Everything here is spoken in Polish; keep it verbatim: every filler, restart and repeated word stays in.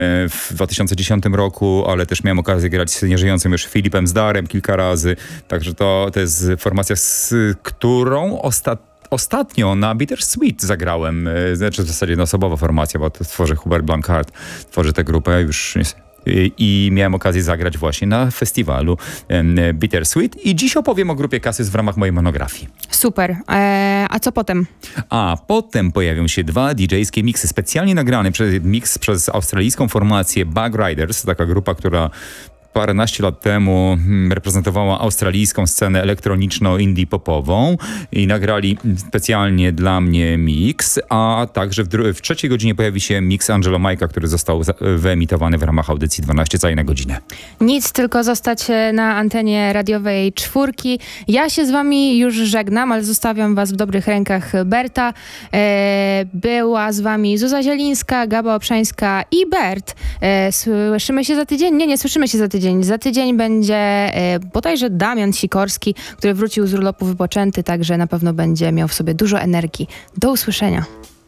w dwa tysiące dziesiątym roku, ale też miałem okazję grać z nieżyjącym już Filipem Zdarem kilka razy. Także to, to jest formacja, z którą ostatnio Ostatnio na Bittersweet zagrałem, znaczy w zasadzie jednoosobowa formacja, bo to tworzy Hubert Blancard, tworzy tę grupę już i, i miałem okazję zagrać właśnie na festiwalu Bittersweet i dziś opowiem o grupie Cassis w ramach mojej monografii. Super. Eee, a co potem? A potem pojawią się dwa didżejskie miksy, specjalnie nagrany przez miks przez australijską formację Bug Riders, taka grupa, która paręnaście lat temu reprezentowała australijską scenę elektroniczno-indie popową i nagrali specjalnie dla mnie mix, a także w, dru- w trzeciej godzinie pojawi się mix Angelo Majka, który został za- wyemitowany w ramach audycji dwanaście cali na godzinę. Nic, tylko zostać na antenie radiowej czwórki. Ja się z wami już żegnam, ale zostawiam was w dobrych rękach Berta. E, była z wami Zuza Zielińska, Gaba Obszańska i Bert. E, słyszymy się za tydzień? Nie, nie słyszymy się za tydzień. Za tydzień będzie e, bodajże Damian Sikorski, który wrócił z urlopu wypoczęty, także na pewno będzie miał w sobie dużo energii. Do usłyszenia.